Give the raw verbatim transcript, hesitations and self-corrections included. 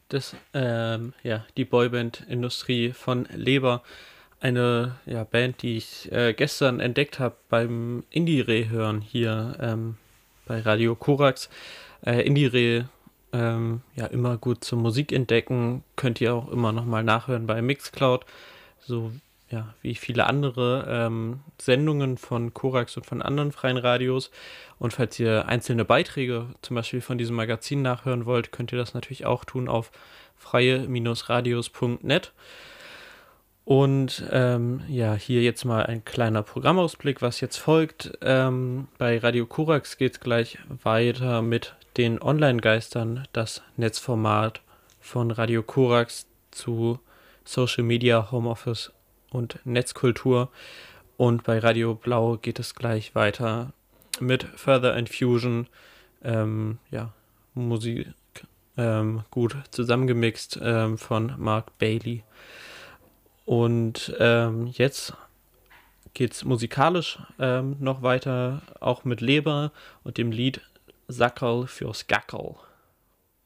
Das, ähm, ja, die Boyband-Industrie von Leber. Eine ja, Band, die ich äh, gestern entdeckt habe beim Indie-Re hören hier ähm, bei Radio Korax. Äh, Indie-Re, ähm, ja, immer gut zum Musik entdecken. Könnt ihr auch immer nochmal nachhören bei Mixcloud. So ja, wie viele andere ähm, Sendungen von Korax und von anderen freien Radios. Und falls ihr einzelne Beiträge zum Beispiel von diesem Magazin nachhören wollt, könnt ihr das natürlich auch tun auf freie-radios punkt net. Und ähm, ja, hier jetzt mal ein kleiner Programmausblick, was jetzt folgt. Ähm, bei Radio Korax geht es gleich weiter mit den Online-Geistern, das Netzformat von Radio Korax zu Social Media, Homeoffice und Netzkultur. Und bei Radio Blau geht es gleich weiter mit Further Infusion, ähm, ja, Musik ähm, gut zusammengemixt ähm, von Mark Bailey. Und ähm, jetzt geht's musikalisch ähm, noch weiter, auch mit Leber und dem Lied Sackerl fürs Gackerl.